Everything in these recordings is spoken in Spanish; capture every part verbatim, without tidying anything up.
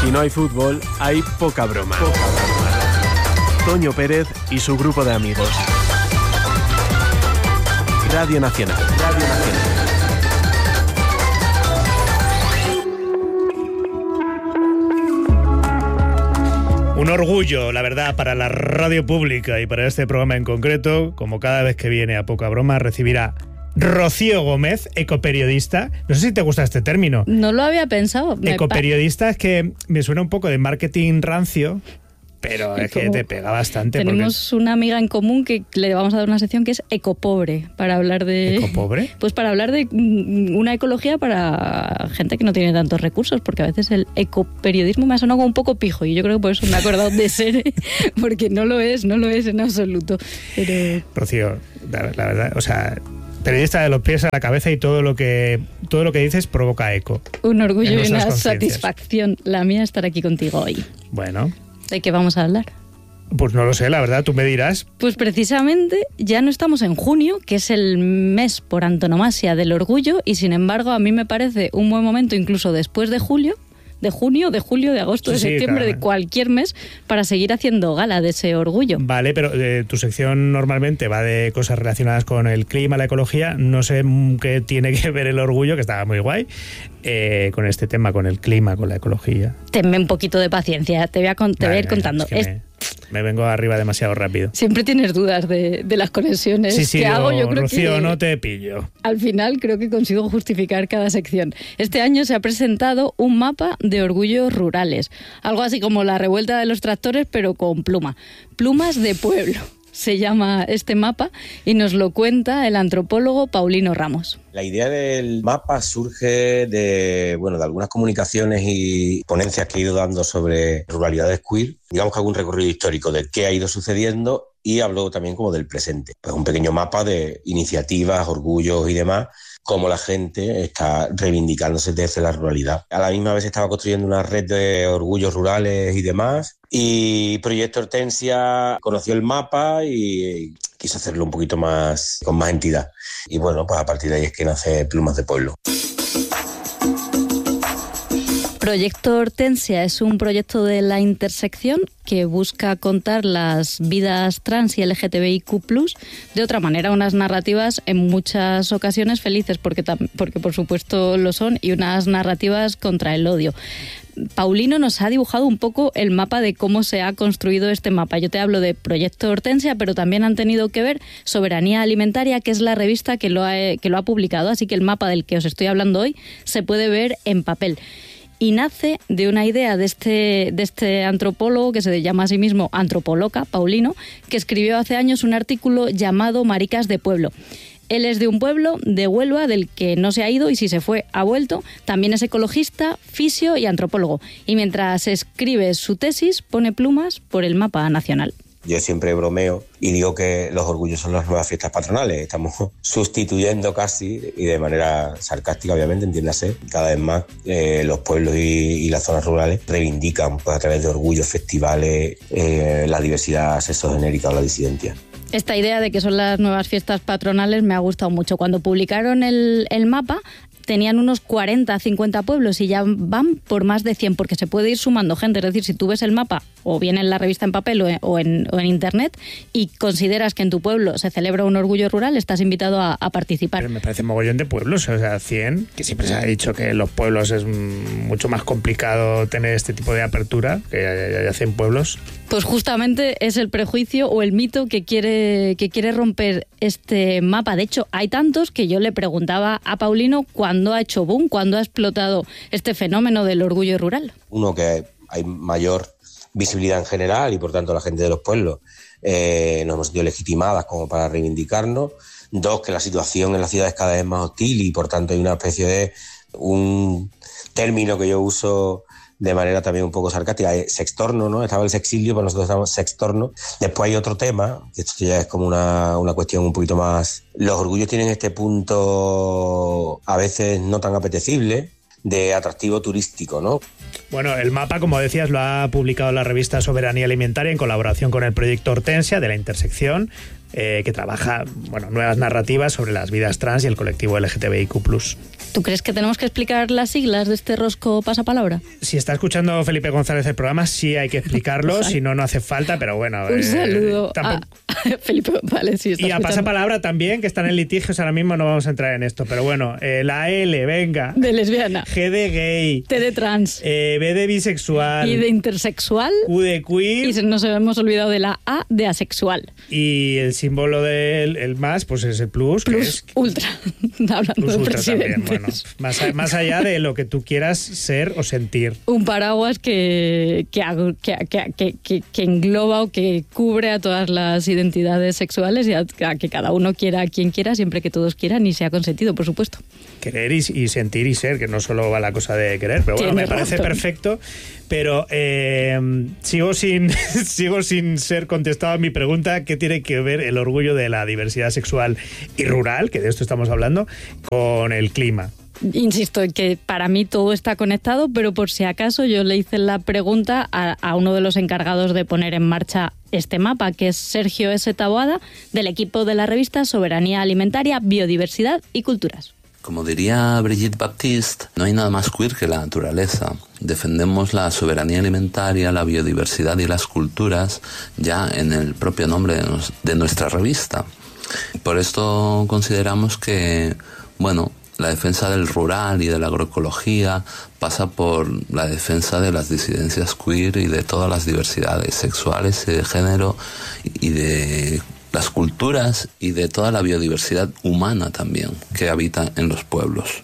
Si no hay fútbol, hay poca broma. Poca broma. Toño Pérez y su grupo de amigos. Radio Nacional. Radio Nacional. Un orgullo, la verdad, para la radio pública y para este programa en concreto, como cada vez que viene a Poca Broma, recibirá Rocío Gómez, ecoperiodista. No sé si te gusta este término. No lo había pensado. Ecoperiodista es que me suena un poco de marketing rancio, pero es que te pega bastante. Tenemos porque... una amiga en común que le vamos a dar una sección que es ecopobre, para hablar de... ¿Ecopobre? Pues para hablar de una ecología para gente que no tiene tantos recursos, porque a veces el ecoperiodismo me ha sonado como un poco pijo, y yo creo que por eso me he acordado de ser, porque no lo es, no lo es en absoluto. Pero... Rocío, la, la verdad, o sea... periodista de los pies a la cabeza y todo lo que todo lo que dices provoca eco. Un orgullo y una satisfacción la mía estar aquí contigo hoy. Bueno. ¿De qué vamos a hablar? Pues no lo sé, la verdad, tú me dirás. Pues precisamente ya no estamos en junio, que es el mes por antonomasia del orgullo, y sin embargo a mí me parece un buen momento, incluso después de julio, de junio, de julio, de agosto, de sí, septiembre, claro, de cualquier mes, para seguir haciendo gala de ese orgullo. Vale, pero eh, tu sección normalmente va de cosas relacionadas con el clima, la ecología. No sé qué tiene que ver el orgullo, que estaba muy guay, eh, con este tema, con el clima, con la ecología. Tenme un poquito de paciencia, te voy a, con, te vale, voy a ir contando. Es que me, me vengo arriba demasiado rápido. Siempre tienes dudas de, de las conexiones sí, sí, que yo, hago. Yo creo Rocío, que no te pillo. Al final creo que consigo justificar cada sección. Este año se ha presentado un mapa de orgullos rurales. Algo así como la revuelta de los tractores, pero con pluma. Plumas de pueblo se llama este mapa, y nos lo cuenta el antropólogo Paulino Ramos. La idea del mapa surge de, bueno, de algunas comunicaciones y ponencias que he ido dando sobre ruralidades queer. Digamos que hago un recorrido histórico de qué ha ido sucediendo y hablo también como del presente. Pues un pequeño mapa de iniciativas, orgullos y demás, cómo la gente está reivindicándose desde la ruralidad. A la misma vez estaba construyendo una red de orgullos rurales y demás, y Proyecto Hortensia conoció el mapa y quiso hacerlo un poquito más, con más entidad. Y bueno, pues a partir de ahí es que nace Plumas de Pueblo. Proyecto Hortensia es un proyecto de la intersección que busca contar las vidas trans y L G T B I Q plus, de otra manera, unas narrativas en muchas ocasiones felices, porque, porque por supuesto lo son, y unas narrativas contra el odio. Paulino nos ha dibujado un poco el mapa de cómo se ha construido este mapa. Yo te hablo de Proyecto Hortensia, pero también han tenido que ver Soberanía Alimentaria, que es la revista que lo ha, que lo ha publicado, así que el mapa del que os estoy hablando hoy se puede ver en papel. Y nace de una idea de este, de este antropólogo, que se llama a sí mismo Antropoloca, Paulino, que escribió hace años un artículo llamado Maricas de Pueblo. Él es de un pueblo de Huelva del que no se ha ido, y si se fue, ha vuelto. También es ecologista, fisio y antropólogo. Y mientras escribe su tesis, pone plumas por el mapa nacional. Yo siempre bromeo y digo que los orgullos son las nuevas fiestas patronales. Estamos sustituyendo casi, y de manera sarcástica obviamente, entiéndase, cada vez más eh, los pueblos y, y las zonas rurales reivindican, pues, a través de orgullos, festivales, eh, la diversidad sexogenérica o la disidencia. Esta idea de que son las nuevas fiestas patronales me ha gustado mucho. Cuando publicaron el, el mapa, tenían unos cuarenta, cincuenta pueblos, y ya van por más de cien, porque se puede ir sumando gente. Es decir, si tú ves el mapa, o bien en la revista en papel o en, o en, o en internet, y consideras que en tu pueblo se celebra un orgullo rural, estás invitado a, a participar. Pero me parece mogollón de pueblos, o sea, cien, que siempre se ha dicho que en los pueblos es mucho más complicado tener este tipo de apertura, que haya cien pueblos. Pues justamente es el prejuicio o el mito que quiere, que quiere romper este mapa. De hecho, hay tantos que yo le preguntaba a Paulino cuándo ha hecho boom, cuándo ha explotado este fenómeno del orgullo rural. Uno, que hay mayor visibilidad en general, y por tanto la gente de los pueblos eh, nos hemos sentido legitimadas como para reivindicarnos. Dos, que la situación en las ciudades es cada vez más hostil, y por tanto hay una especie de un término que yo uso de manera también un poco sarcástica, sextorno, ¿no? Estaba el sexilio, pero nosotros estamos sextorno. Después hay otro tema, que esto ya es como una, una cuestión un poquito más... Los orgullos tienen este punto a veces no tan apetecible, de atractivo turístico, ¿no? Bueno, el mapa, como decías, lo ha publicado la revista Soberanía Alimentaria en colaboración con el Proyecto Hortensia de la Intersección, eh, que trabaja, bueno, nuevas narrativas sobre las vidas trans y el colectivo L G T B I Q plus. ¿Tú crees que tenemos que explicar las siglas de este rosco pasapalabra? Si está escuchando Felipe González el programa, sí hay que explicarlo, si no, no hace falta, pero bueno. Un eh, saludo tampoco... a Felipe González. Si está y a escuchando. pasapalabra también, que están en litigios ahora mismo, no vamos a entrar en esto, pero bueno, eh, la L, venga. De lesbiana. G de gay. T de trans. Eh, B de bisexual. Y de intersexual. Q de queer. Y nos hemos olvidado de la A de asexual. Y el símbolo del el más, pues es el plus. Plus que es, ultra. Hablando plus de ultra presidentes. también, bueno. Más, a, más allá de lo que tú quieras ser o sentir. Un paraguas que, que, que, que, que, que engloba o que cubre a todas las identidades sexuales y a, a que cada uno quiera a quien quiera, siempre que todos quieran y sea consentido, por supuesto. Querer y, y sentir y ser, que no solo va la cosa de querer, pero bueno, Tiene me parece razón. perfecto, pero eh, sigo sin sigo sin ser contestado a mi pregunta, ¿qué tiene que ver el orgullo de la diversidad sexual y rural, que de esto estamos hablando, con el clima? Insisto en que para mí todo está conectado, pero por si acaso yo le hice la pregunta a, a uno de los encargados de poner en marcha este mapa, que es Sergio S. Taboada, del equipo de la revista Soberanía Alimentaria, Biodiversidad y Culturas. Como diría Brigitte Baptiste, no hay nada más queer que la naturaleza. Defendemos la soberanía alimentaria, la biodiversidad y las culturas ya en el propio nombre de, nos, de nuestra revista. Por esto consideramos que, bueno, la defensa del rural y de la agroecología pasa por la defensa de las disidencias queer y de todas las diversidades sexuales y de género y de las culturas y de toda la biodiversidad humana también que habita en los pueblos.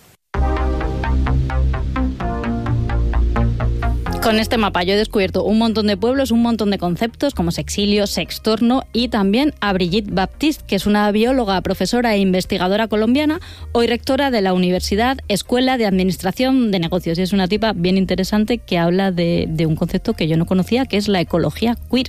Con este mapa yo he descubierto un montón de pueblos, un montón de conceptos como sexilio, sextorno y también a Brigitte Baptiste, que es una bióloga, profesora e investigadora colombiana, hoy rectora de la Universidad Escuela de Administración de Negocios. Y es una tipa bien interesante que habla de, de un concepto que yo no conocía, que es la ecología queer.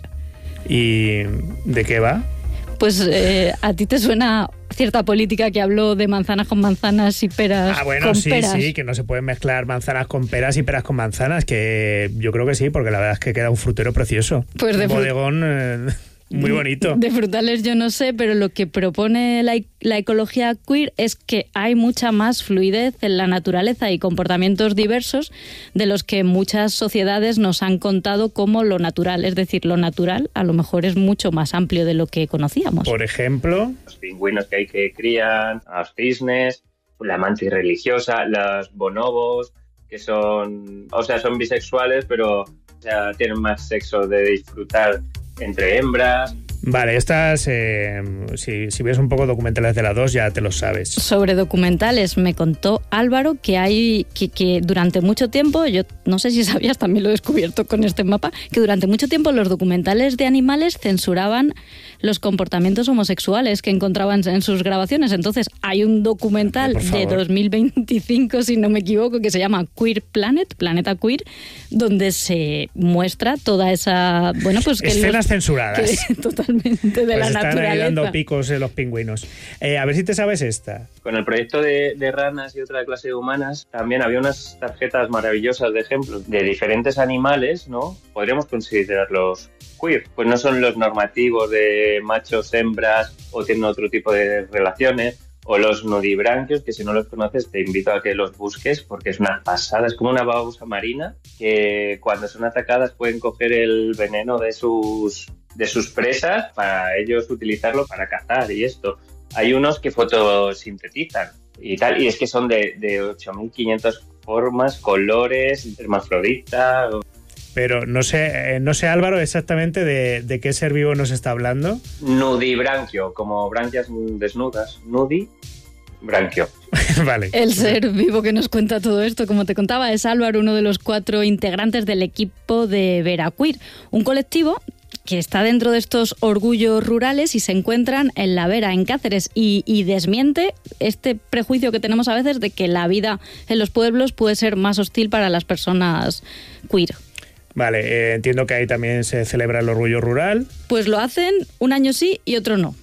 ¿Y de qué va? Pues eh, a ti te suena cierta política que habló de manzanas con manzanas y peras Ah, bueno, con sí, peras. sí, que no se pueden mezclar manzanas con peras y peras con manzanas, que yo creo que sí, porque la verdad es que queda un frutero precioso. Pues de un fru- bodegón eh, muy bonito. De frutales yo no sé, pero lo que propone la, la ecología queer es que hay mucha más fluidez en la naturaleza y comportamientos diversos de los que muchas sociedades nos han contado como lo natural. Es decir, lo natural a lo mejor es mucho más amplio de lo que conocíamos. Por ejemplo, Los pingüinos que hay que crían, a los cisnes, la mantis religiosa, los bonobos, que son, o sea, son bisexuales, pero o sea, tienen más sexo de disfrutar entre hembras. vale, estas, eh, si, si ves un poco documentales de la dos ya te lo sabes. Sobre documentales me contó Álvaro que hay que, que durante mucho tiempo, yo no sé si sabías, también lo he descubierto con este mapa, que durante mucho tiempo los documentales de animales censuraban los comportamientos homosexuales que encontraban en sus grabaciones. Entonces hay un documental Por favor. de dos mil veinticinco, si no me equivoco, que se llama Queer Planet, Planeta Queer, donde se muestra toda esa, bueno, pues que Escenas los- censuradas. que- totalmente de Pues la están ahí naturaleza. dando picos en los pingüinos. Eh, a ver si te sabes esta. Con el proyecto de, de ranas y otra clase de humanas, también había unas tarjetas maravillosas de ejemplos de diferentes animales, ¿no? Podríamos considerarlos queer. Pues no son los normativos de machos, hembras o tienen otro tipo de relaciones. O los nudibranquios, que si no los conoces te invito a que los busques porque es una pasada. Es como una babosa marina que cuando son atacadas pueden coger el veneno de sus, de sus presas para ellos utilizarlo para cazar y esto. Hay unos que fotosintetizan y tal, y es que son de, de ocho mil quinientas formas, colores, hermafrodita. Pero no sé, eh, no sé Álvaro, exactamente de, de qué ser vivo nos está hablando. Nudibranquio, como branquias desnudas. Nudibranquio. Vale. El ser vivo que nos cuenta todo esto, como te contaba, es Álvaro, uno de los cuatro integrantes del equipo de Veraqueer, un colectivo que está dentro de estos orgullos rurales y se encuentran en La Vera, en Cáceres, y, y desmiente este prejuicio que tenemos a veces de que la vida en los pueblos puede ser más hostil para las personas queer. Vale, eh, entiendo que ahí también se celebra el orgullo rural. Pues lo hacen un año sí y otro no.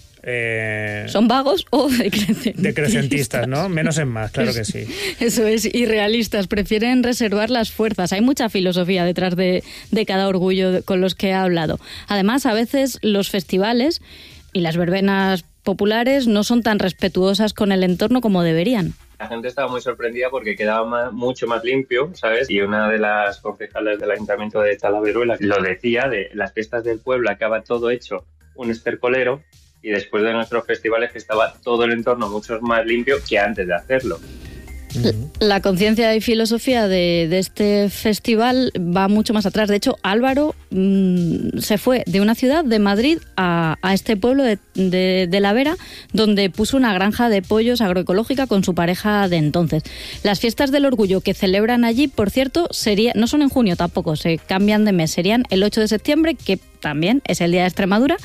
Eh, Son vagos o decrecentistas. decrecentistas, ¿no? Menos es más, claro que sí. Eso es, irrealistas, prefieren reservar las fuerzas. Hay mucha filosofía detrás de, de cada orgullo con los que he hablado. Además, a veces los festivales y las verbenas populares no son tan respetuosas con el entorno como deberían. La gente estaba muy sorprendida porque quedaba más, mucho más limpio, ¿sabes? Y una de las concejales del Ayuntamiento de Talaveruela lo decía, de las fiestas del pueblo acaba todo hecho un estercolero y después de nuestros festivales que estaba todo el entorno mucho más limpio que antes de hacerlo. La conciencia y filosofía de, de este festival va mucho más atrás. De hecho, Álvaro mmm, se fue de una ciudad, de Madrid, a, a este pueblo de, de, de La Vera, donde puso una granja de pollos agroecológica con su pareja de entonces. Las fiestas del orgullo que celebran allí, por cierto, sería, no son en junio tampoco, se cambian de mes. Serían el ocho de septiembre, que también es el Día de Extremadura,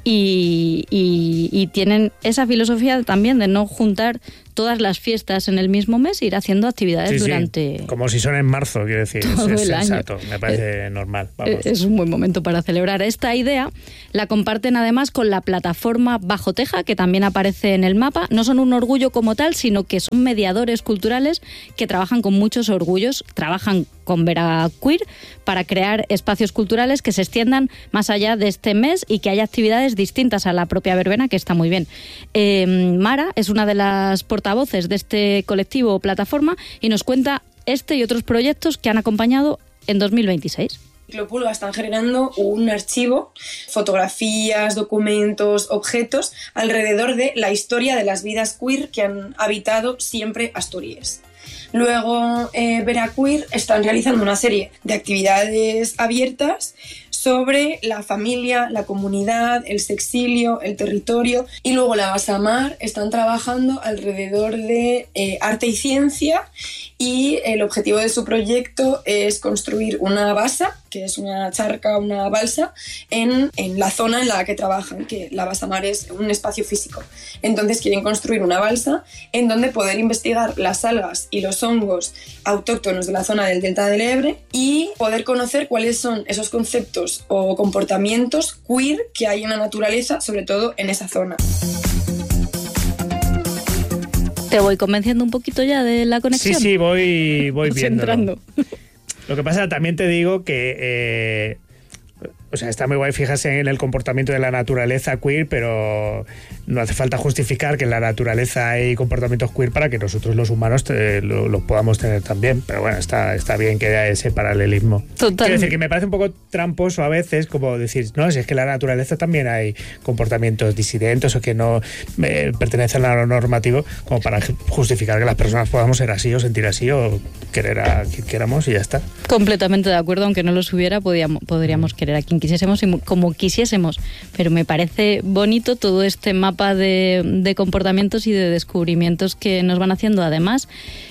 y, y, y tienen esa filosofía también de no juntar todas las fiestas en el mismo mes, ir haciendo actividades sí, durante... Sí. Como si son en marzo, quiero decir, todo es, es el sensato, año. Me parece eh, normal. Vamos. Es un buen momento para celebrar. Esta idea la comparten además con la plataforma Bajo Teja, que también aparece en el mapa. No son un orgullo como tal, sino que son mediadores culturales que trabajan con muchos orgullos, trabajan con Veraqueer para crear espacios culturales que se extiendan más allá de este mes y que haya actividades distintas a la propia verbena, que está muy bien. Eh, Mara es una de las portavoces de este colectivo o plataforma y nos cuenta este y otros proyectos que han acompañado en dos mil veintiséis. Ciclopulga están generando un archivo, fotografías, documentos, objetos alrededor de la historia de las vidas queer que han habitado siempre Asturias. Luego, eh, Veraqueer están realizando una serie de actividades abiertas sobre la familia, la comunidad, el sexilio, el territorio. Y luego la Basamar están trabajando alrededor de eh, arte y ciencia, y el objetivo de su proyecto es construir una basa, que es una charca, una balsa, en, en la zona en la que trabajan, que la Basamar es un espacio físico. Entonces quieren construir una balsa en donde poder investigar las algas y los hongos autóctonos de la zona del Delta del Ebre y poder conocer cuáles son esos conceptos o comportamientos queer que hay en la naturaleza, sobre todo en esa zona. ¿Te voy convenciendo un poquito ya de la conexión? Sí, sí, voy, voy viendo. Entrando. Lo que pasa, también te digo que... Eh, o sea, está muy guay fijarse en el comportamiento de la naturaleza queer, pero no hace falta justificar que en la naturaleza hay comportamientos queer para que nosotros los humanos te, lo, lo podamos tener también. Pero bueno, está, está bien que haya ese paralelismo. Total. Quiero decir que me parece un poco tramposo a veces, como decir, no, si es que en la naturaleza también hay comportamientos disidentes o que no eh, pertenecen a lo normativo, como para justificar que las personas podamos ser así o sentir así o querer a quien queramos y ya está. Completamente de acuerdo, aunque no los hubiera, podíamos, podríamos querer a quien quisiésemos y como quisiésemos, pero me parece bonito todo este mapa de, de comportamientos y de descubrimientos que nos van haciendo. Además,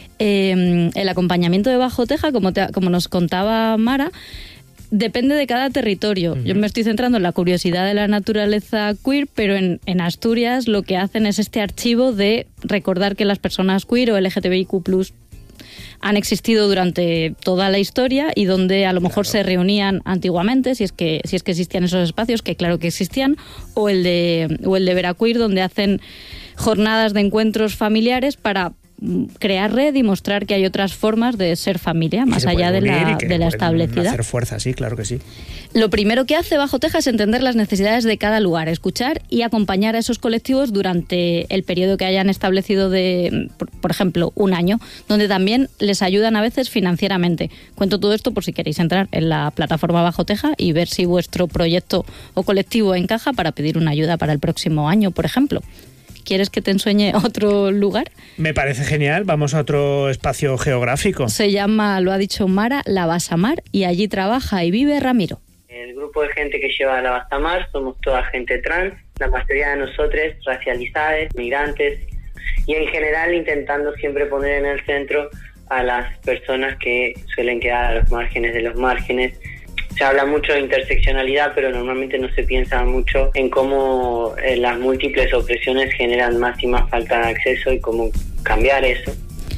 eh, el acompañamiento de Bajo Teja, como, te, como nos contaba Mara, depende de cada territorio. Uh-huh. Yo me estoy centrando en la curiosidad de la naturaleza queer, pero en, en Asturias lo que hacen es este archivo de recordar que las personas queer o L G T B I Q plus han existido durante toda la historia y donde a lo mejor claro. se reunían antiguamente, si es que si es que existían esos espacios, que claro que existían, o el de o el de Veraqueer, donde hacen jornadas de encuentros familiares para crear red y mostrar que hay otras formas de ser familia, más allá de la, de la establecida. Hacer fuerza, sí, claro que sí. Lo primero que hace Bajo Teja es entender las necesidades de cada lugar, escuchar y acompañar a esos colectivos durante el periodo que hayan establecido de, por, por ejemplo, un año, donde también les ayudan a veces financieramente. Cuento todo esto por si queréis entrar en la plataforma Bajo Teja y ver si vuestro proyecto o colectivo encaja para pedir una ayuda para el próximo año, por ejemplo. ¿Quieres que te enseñe otro lugar? Me parece genial. Vamos a otro espacio geográfico. Se llama, lo ha dicho Mara, la Basamar, y allí trabaja y vive Ramiro. El grupo de gente que lleva la Basamar somos toda gente trans, la mayoría de nosotros racializadas, migrantes, y en general intentando siempre poner en el centro a las personas que suelen quedar a los márgenes de los márgenes. Se habla mucho de interseccionalidad, pero normalmente no se piensa mucho en cómo eh, las múltiples opresiones generan más y más falta de acceso y cómo cambiar eso.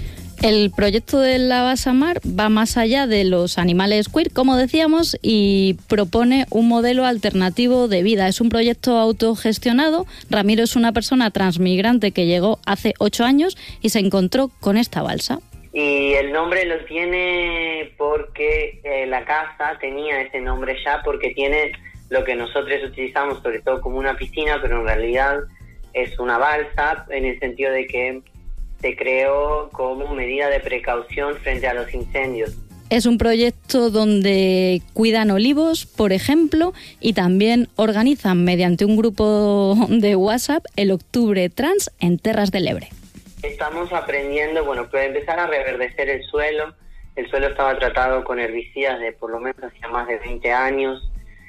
El proyecto de la Basamar va más allá de los animales queer, como decíamos, y propone un modelo alternativo de vida. Es un proyecto autogestionado. Ramiro es una persona transmigrante que llegó hace ocho años y se encontró con esta balsa. Y el nombre lo tiene porque eh, la casa tenía ese nombre ya, porque tiene lo que nosotros utilizamos sobre todo como una piscina, pero en realidad es una balsa, en el sentido de que se creó como medida de precaución frente a los incendios. Es un proyecto donde cuidan olivos, por ejemplo, y también organizan mediante un grupo de WhatsApp el Octubre Trans en Terras del Ebre. Estamos aprendiendo, bueno, para empezar a reverdecer el suelo. El suelo estaba tratado con herbicidas de por lo menos hacía más de veinte años.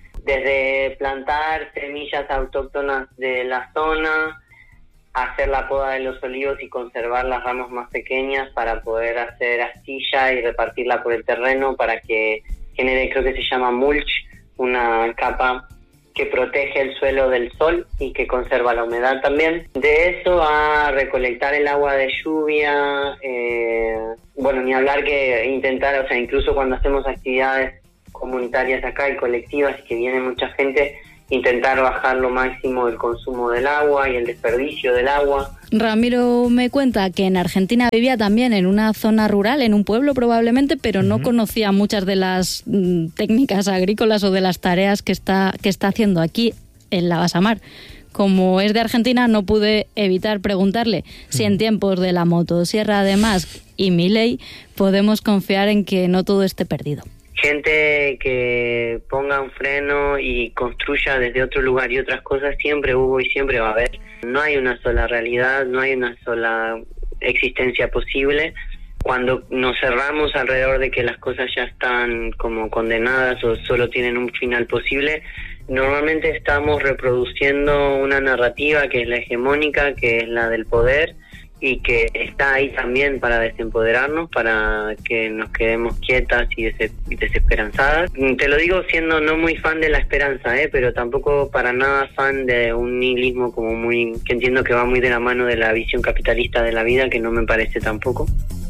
Desde plantar semillas autóctonas de la zona, hacer la poda de los olivos y conservar las ramas más pequeñas para poder hacer astilla y repartirla por el terreno para que genere, creo que se llama mulch, una capa que protege el suelo del sol y que conserva la humedad también. De eso a recolectar el agua de lluvia, eh, bueno, ni hablar que intentar, o sea, incluso cuando hacemos actividades comunitarias acá y colectivas y que viene mucha gente, intentar bajar lo máximo el consumo del agua y el desperdicio del agua. Ramiro me cuenta que en Argentina vivía también en una zona rural, en un pueblo probablemente, pero uh-huh. no conocía muchas de las mm, técnicas agrícolas o de las tareas que está, que está haciendo aquí en la Basamar. Como es de Argentina, no pude evitar preguntarle uh-huh. si en tiempos de la motosierra de Musk y Milei podemos confiar en que no todo esté perdido. Gente que ponga un freno y construya desde otro lugar y otras cosas siempre hubo y siempre va a haber. No hay una sola realidad, no hay una sola existencia posible. Cuando nos cerramos alrededor de que las cosas ya están como condenadas o solo tienen un final posible, normalmente estamos reproduciendo una narrativa que es la hegemónica, que es la del poder, y que está ahí también para desempoderarnos, para que nos quedemos quietas y des- desesperanzadas. Te lo digo siendo no muy fan de la esperanza, ¿eh? pero tampoco para nada fan de un nihilismo como muy, que entiendo que va muy de la mano de la visión capitalista de la vida, que no me parece tampoco.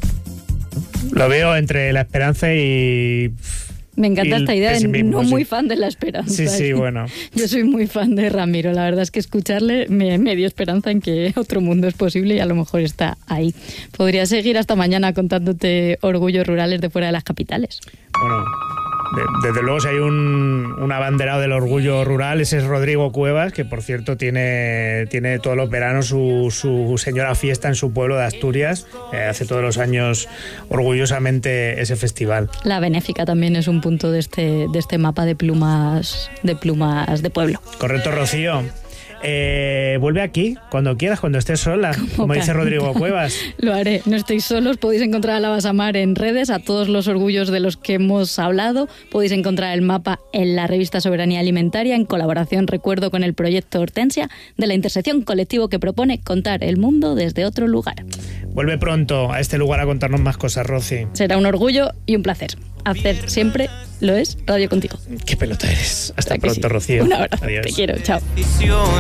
Lo veo entre la esperanza y... Me encanta esta idea de no sí. muy fan de la esperanza. Sí, sí, bueno. Yo soy muy fan de Ramiro. La verdad es que escucharle me, me dio esperanza en que otro mundo es posible y a lo mejor está ahí. Podría seguir hasta mañana contándote orgullos rurales de fuera de las capitales. Bueno, de, desde luego si hay un, un abanderado del orgullo rural, ese es Rodrigo Cuevas, que por cierto tiene, tiene todos los veranos su, su señora fiesta en su pueblo de Asturias. Eh, hace todos los años orgullosamente ese festival. La benéfica también es un punto de este, de este mapa de plumas, de plumas de pueblo. Correcto, Rocío. Eh, vuelve aquí cuando quieras, cuando estés sola, como, como dice Rodrigo Cuevas. Lo haré, no estéis solos, podéis encontrar a la Basamar en redes, a todos los orgullos de los que hemos hablado, podéis encontrar el mapa en la revista Soberanía Alimentaria, en colaboración, recuerdo, con el proyecto Hortensia, de la intersección colectivo que propone contar el mundo desde otro lugar. Vuelve pronto a este lugar a contarnos más cosas, Rosy. Será un orgullo y un placer. Hacer siempre lo es Radio Contigo. Qué pelota eres. Hasta pronto, sí. Rocío. Un abrazo. Adiós. Te quiero. Chao.